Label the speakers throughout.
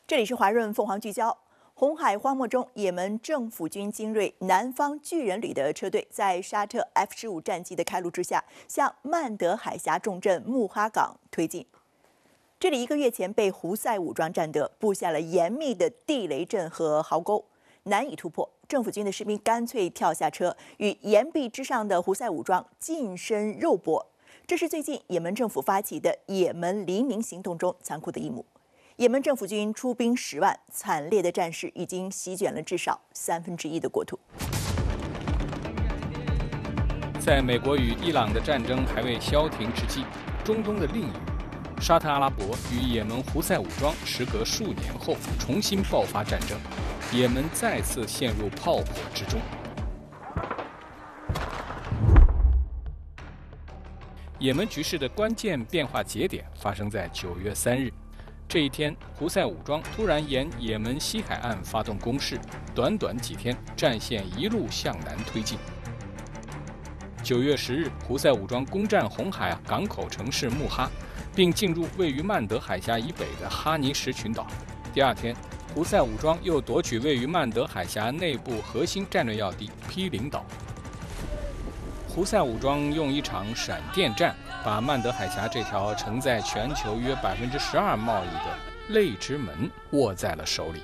Speaker 1: 这里是华润凤凰聚焦。红海荒漠中，也门政府军精锐南方巨人旅的车队，在沙特 F-15战机的开路之下，向曼德海峡重镇穆哈港推进。这里1个月前被胡塞武装占得，布下了严密的地雷阵和壕沟，难以突破。政府军的士兵干脆跳下车，与岩壁之上的胡塞武装近身肉搏。这是最近也门政府发起的也门黎明行动中残酷的一幕。也门政府军出兵10万，惨烈的战事已经席卷了至少1/3的国土。
Speaker 2: 在美国与伊朗的战争还未消停之际，中东的另一隅，沙特阿拉伯与也门胡塞武装时隔数年后重新爆发战争，也门再次陷入炮火之中。也门局势的关键变化节点发生在9月3日。这一天，胡塞武装突然沿也门西海岸发动攻势，短短几天，战线一路向南推进。9月10日，胡塞武装攻占红海港口城市穆哈，并进入位于曼德海峡以北的哈尼什群岛。第2天，胡塞武装又夺取位于曼德海峡内部核心战略要地毗邻岛。胡塞武装用一场闪电战，把曼德海峡这条承载全球约12%贸易的泪之门握在了手里。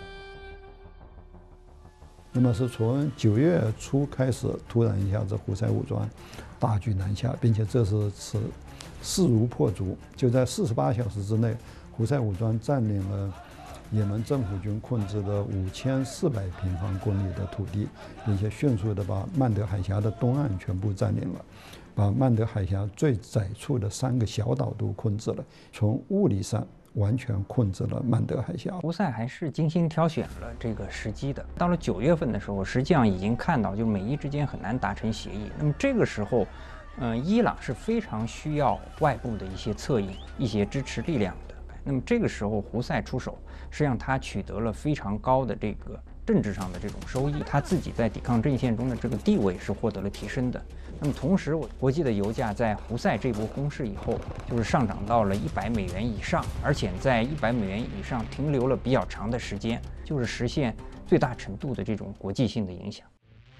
Speaker 3: 那么是从9月初开始，突然一下子胡塞武装大举南下，并且这是势如破竹，就在48小时之内，胡塞武装占领了也门政府军控制的5400平方公里的土地，并且迅速地把曼德海峡的东岸全部占领了，把曼德海峡最窄处的3个小岛都控制了，从物理上完全控制了曼德海峡。
Speaker 4: 胡塞还是精心挑选了这个时机的。到了9月份的时候，实际上已经看到就美伊之间很难达成协议。那么这个时候，伊朗是非常需要外部的一些策应、一些支持力量的。那么这个时候，胡塞出手，实际上他取得了非常高的这个政治上的这种收益，他自己在抵抗阵线中的这个地位是获得了提升的。那么同时，国际的油价在胡塞这波攻势以后，就是上涨到了100美元以上，而且在100美元以上停留了比较长的时间，就是实现最大程度的这种国际性的影响。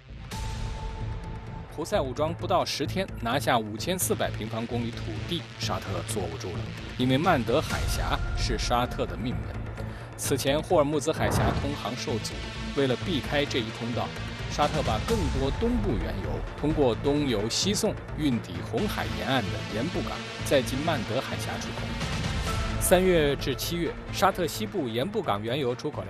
Speaker 2: 胡塞武装不到10天拿下5400平方公里土地，沙特坐不住了，因为曼德海峡是沙特的命门。此前霍尔木兹海峡通航受阻，为了避开这一通道，沙特把更多东部原油通过东油西送运抵红海沿岸的盐布港，再经曼德海峡出口。3月至7月，沙特西部盐布港原油出口量